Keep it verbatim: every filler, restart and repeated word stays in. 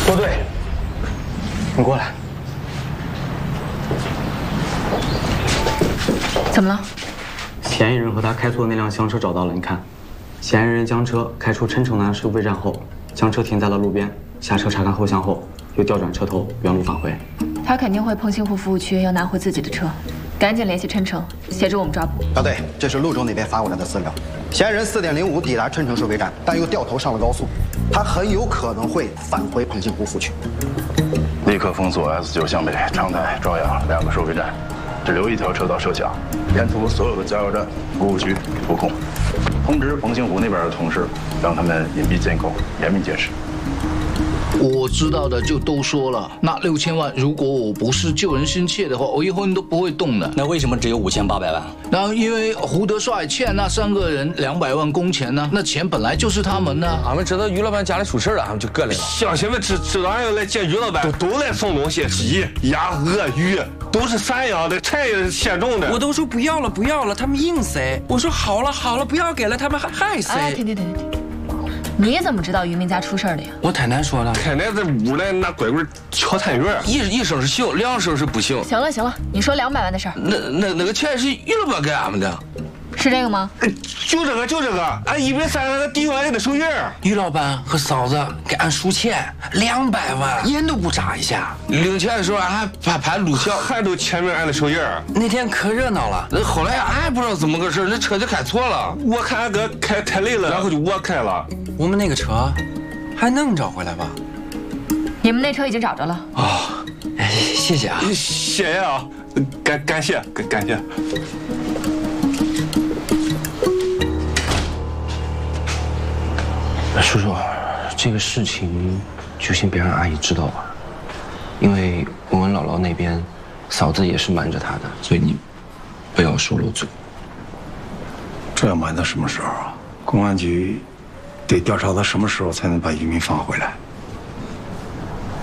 多队，你过来。 怎么了？ 嫌疑人和他开错那辆厢车找到了，你看，嫌疑人将车开出郴城南收费站后，将车停在了路边，下车查看后箱后，又调转车头原路返回。 他肯定会碰新湖服务区，要拿回自己的车，赶紧联系郴城，协助我们抓捕。 大队，这是潞州那边发过来的资料，嫌疑人四点零五抵达郴城收费站，但又掉头上了高速，他很有可能会返回碰新湖服务区。 立刻封锁 S 九向北、长台、朝阳两个收费站。 只留一条车道设想，沿途所有的加油站、服务区布控。通知彭兴湖那边的同事，让他们隐蔽监控，严密监视。 我知道的就都说了，那六千万，如果我不是救人心切的话，我一分都不会动的。 那为什么只有五千八百万？ 然后因为胡德帅欠那三个人两百万工钱呢，那钱本来就是他们的。 俺们知道于老板家里出事了，俺们就过来了。 乡亲们知知道俺要来见于老板，都都来送东西，鸡、鸭、鹅、鱼都是散养的，菜也是现种的。 我都说不要了，不要了，他们硬塞。我说好了好了，不要给了，他们还还塞。 哎，停停停停停！你怎么知道于明家出事了呀？ 我太太说了， 太太在屋里拿拐棍敲餐园， 一一声是行，两声是不行。 行了行了，你说两百万的事儿。 那那那个钱是于老板给俺们的， 是这个吗？ 就这个就这个，俺一百三十万的弟兄俺的手印。 于老板和嫂子给俺输钱两百万，眼都不眨一下。领钱的时候俺还拍拍录像， 还都签名俺的手印。 那天可热闹了，那后来俺也不知道怎么个事，那车就开错了。 我看俺哥开太累了，然后就我开了。 我们那个车还能找回来吧？ 你们那车已经找着了。 啊、哦，哎，谢谢啊， 谢谢啊，感感谢感感谢。 叔叔，这个事情就先别让阿姨知道吧，因为文文姥姥那边嫂子也是瞒着她的，所以你不要说漏嘴。 这要瞒到什么时候啊？公安局得调查到什么时候才能把于明放回来？